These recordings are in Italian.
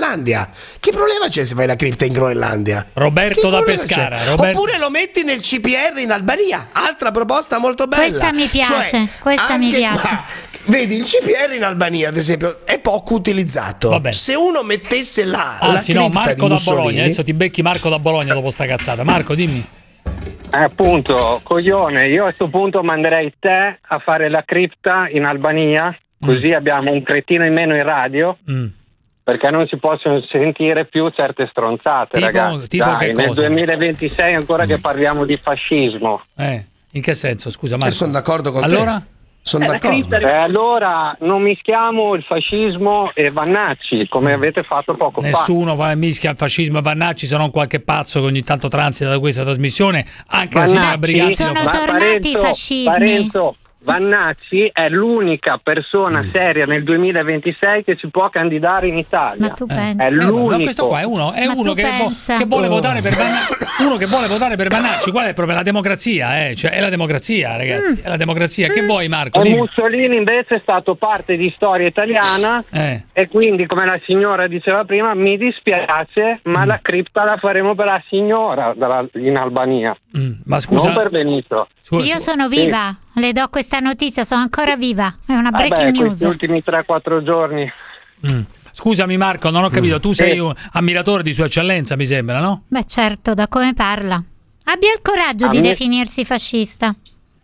Groenlandia. Che problema c'è se fai la cripta in Groenlandia? Roberto da Pescara. Oppure lo metti nel CPR in Albania. Altra proposta molto bella. Questa mi piace, mi piace. Vedi, il CPR in Albania, ad esempio, è poco utilizzato. Vabbè. Se uno mettesse là Anzi, la no, cripta Marco di da Mussolini... Bologna. Adesso ti becchi Marco da Bologna dopo sta cazzata. Marco, dimmi. Appunto, coglione, io a questo punto manderei te a fare la cripta in Albania, così abbiamo un cretino in meno in radio, perché non si possono sentire più certe stronzate, ragazzi. Tipo Dai, che nel cosa? 2026 ancora che parliamo di fascismo. In che senso? Scusa, Marco. Sono d'accordo con allora? te. Sono d'accordo. Allora non mischiamo il fascismo e Vannacci come avete fatto poco fa. Nessuno mischia il fascismo e Vannacci, se non qualche pazzo che ogni tanto transita da questa trasmissione. Anche la signora Briganti. Sono tornati i fascismi. Vannacci è l'unica persona seria nel 2026 che si può candidare in Italia. Ma tu pensi? È l'unico. Ma questo qua è uno che vuole votare per Vannacci. Uno che vuole votare per Vannacci. Qual è proprio la democrazia? Cioè, è la democrazia, ragazzi. È la democrazia. Che vuoi, Marco? E Mussolini invece è stato parte di storia italiana e quindi, come la signora diceva prima, mi dispiace, ma la cripta la faremo per la signora in Albania. Ma scusa, non per Benito. Io sono viva, le do questa notizia, sono ancora viva, è una breaking news. Questi ultimi 3-4 giorni. Scusami Marco, non ho capito, tu sei un ammiratore di Sua Eccellenza, mi sembra, no? Beh, certo, da come parla. Abbia il coraggio di definirsi fascista.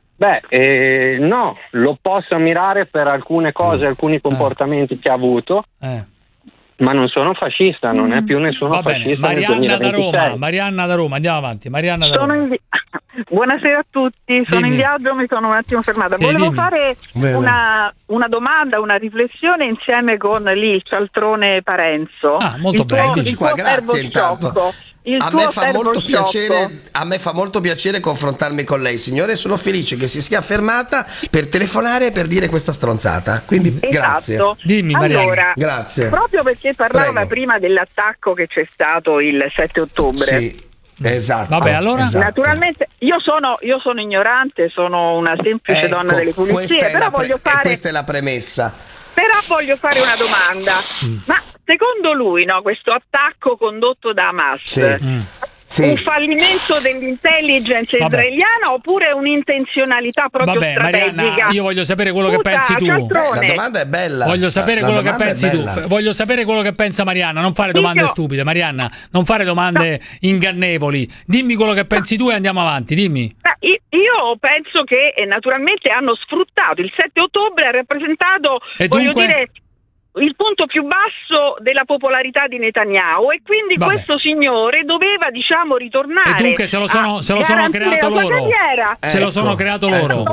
No, lo posso ammirare per alcune cose, alcuni comportamenti che ha avuto. Ma non sono fascista, non è più nessuno fascista. Marianna da Roma, andiamo avanti. Buonasera a tutti, sono in viaggio, mi sono un attimo fermata. Volevo fare una domanda, una riflessione insieme con lì il cialtrone Parenzo. Molto bene. Eccoci qua, grazie intanto. A me fa molto piacere confrontarmi con lei, signore, sono felice che si sia fermata per telefonare per dire questa stronzata, quindi grazie. Dimmi, Marianna. Allora, grazie. Proprio perché parlava prima dell'attacco che c'è stato il 7 ottobre. Sì. Esatto. Vabbè, allora naturalmente io sono ignorante, sono una semplice donna delle pulizie, però questa è la premessa. Però voglio fare una domanda. Ma secondo lui, questo attacco condotto da Hamas un fallimento dell'intelligence israeliana oppure un'intenzionalità proprio strategica? Marianna, io voglio sapere quello che pensi tu. La domanda è bella. Voglio sapere quello che pensi tu. Voglio sapere quello che pensa Marianna. Non fare domande stupide, Marianna. Non fare domande ingannevoli. Dimmi quello che pensi tu e andiamo avanti. Dimmi. Io penso che naturalmente hanno sfruttato il 7 ottobre, ha rappresentato, il punto più basso della popolarità di Netanyahu, e quindi questo signore doveva ritornare. E dunque se lo sono creato loro. Se lo sono creato loro.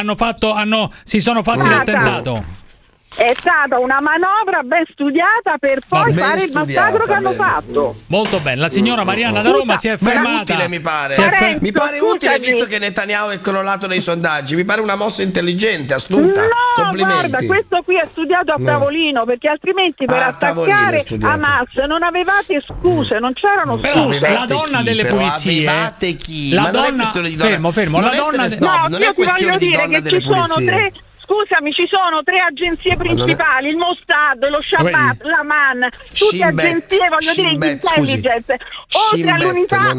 Si sono fatti l'attentato. È stata una manovra ben studiata per poi fare il massacro che hanno fatto. Molto bene. La signora Marianna da Roma si è fermata. Utile, mi pare. Mi pare utile, visto che Netanyahu è crollato nei sondaggi. Mi pare una mossa intelligente, astuta. No, complimenti. Guarda, questo qui è studiato a tavolino, perché altrimenti per attaccare Hamas non avevate scuse, non c'erano scuse. La donna delle pulizie. Ma non è questione di donna. Fermo. La donna non è questione di donna delle pulizie. Scusami, ci sono 3 agenzie principali, il Mossad, lo Shabbat, l'Aman, tutte agenzie, di intelligence. Oltre all'unità,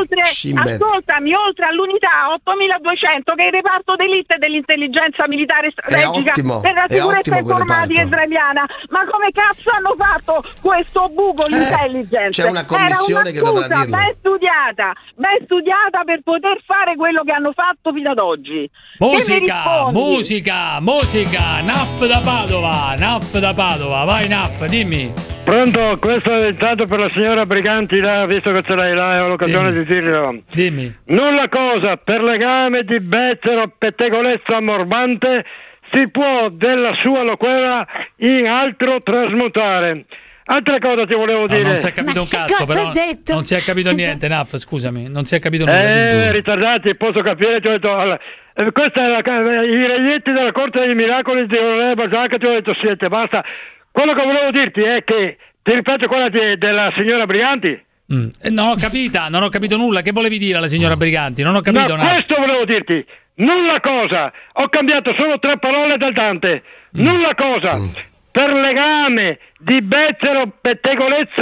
oltre all'unità 8200 che è il reparto d'élite dell'intelligenza militare strategica per la sicurezza informatica israeliana. Ma come cazzo hanno fatto questo buco l'intelligence? C'è una commissione che dovrà dirlo. Ben studiata per poter fare quello che hanno fatto fino ad oggi. Musica, Naf da Padova, vai Naf, dimmi. Pronto, questo è il dato per la signora Briganti, là, visto che ce l'hai là, è l'occasione di dirlo. Dimmi. Nulla cosa, per legame di becero pettegolezza ammorbante, si può della sua loquera in altro trasmutare. Altra cosa ti volevo dire. Non si è capito un cazzo, però. Non si è capito niente, Naf, scusami, non si è capito nulla. Ritardati, posso capire, ti ho detto. Questa è i reietti della Corte dei Miracoli di Onorevole Basacca, ti ho detto siete, basta. Quello che volevo dirti è che, ti ripeto quella della signora Briganti. Non ho capito nulla. Che volevi dire alla signora Briganti? Non ho capito. Questo volevo dirti. Nulla cosa. Ho cambiato solo 3 parole dal Dante. Nulla cosa. Per legame di becero pettegolezza